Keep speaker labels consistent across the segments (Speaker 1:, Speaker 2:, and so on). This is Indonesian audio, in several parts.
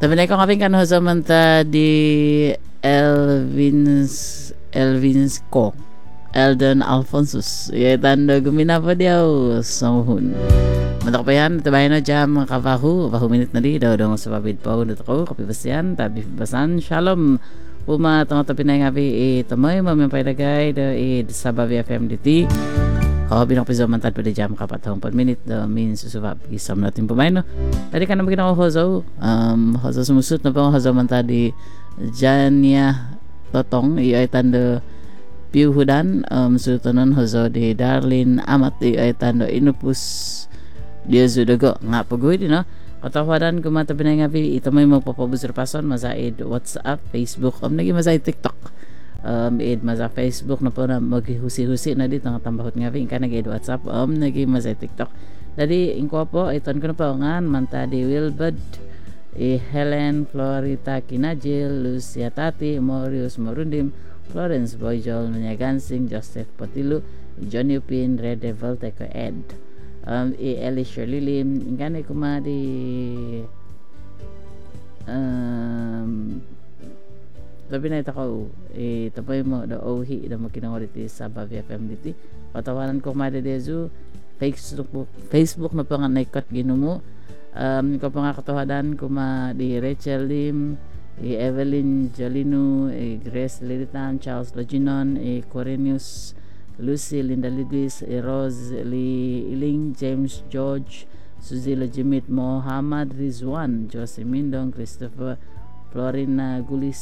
Speaker 1: Tapi na ko kaping kan hozo man ta di Elvinsko Eldon Alphonsus tanda gumina pa diyaw sohun mantak pa yan tabahin na jam kapahu minit na di daw sa papid pa unot ko kapibasyan tabi basan shalom puma tanga tapi na ngabi tamay mamimpay dagay da sa Bavi FM DT binang piso man pada jam kapat 4 minit da min susubab isam natin pumay no tadi kan na magina ko hozo sumusut na pa hozo man tadi Jania Totong ay tanda piuhudan sutunan hozo di Darlin Amat ay tanda inupus dia sudago nga pagoy din no katawadan kumata binay nga ito may magpapabusur pason masaid WhatsApp Facebook nagi masaid TikTok maza Facebook na po na maghusi-husi na dito nga tambahot nga ka nagi WhatsApp nagi masaid TikTok dadi ingko po iton ko na po ngan manta di Wilbert Helen Florita Kinajil Lucia Tati Morius Morundim Florence Boyjol Nunyagansing Joseph Potilu Johnny Pin Red Devil Teko Ed Eli Shirley Lim ingkane kumadi tapi na ito ko tapay mo da ohi da mo kinangoriti sa Bavi FM diti patawanan ko kumadi dezu Facebook na pa nga naikot ginumo ko pangakatawadan kuma di Rachel Lim Evelyn Jolino Grace Lilitan Charles Loginon Corenius Lucy Linda Lidwis Rose Lee Iling James George Suzila Jimit Muhammad Rizwan Jose Mindong Christopher Florina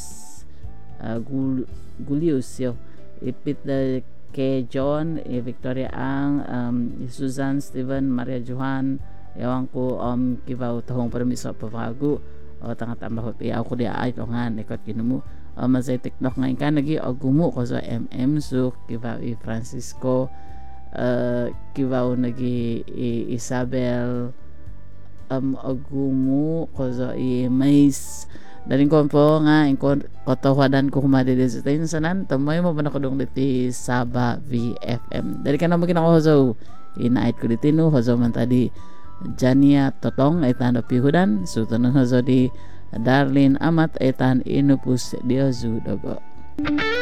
Speaker 1: Gulius Ipit K. John Victoria Ang Susan Steven Maria Johan ewan ko kibaw tahong permiso pavagu tanga tambahot ako dia ay tongan ikot ginumo masay TikTok ngayon ka nagi agumo ko sa so kibaw Francisco kibaw nagi Isabel agumo ko sa mais daling ko po nga kotawadan ko kumadi din sa tayo sanan tamay mo ba nakadong diti Saba VFM dari ka na maging ako so inait ko diti no hozo man tadi Jania Totong ay tanda pihudan sutunan hozo di Darlin Amat ay tan inupus dia zudogo